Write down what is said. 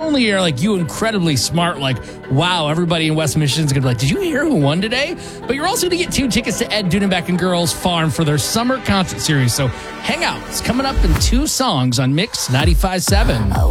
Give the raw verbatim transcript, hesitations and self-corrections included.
only are like you incredibly smart, like, wow, everybody in West Michigan's going to be like, did you hear who won today? But you're also going to get two tickets to Ed Dudenbeck and Girls Farm for their summer concert series. So hang out. It's coming up in two songs on Mix ninety-five point seven.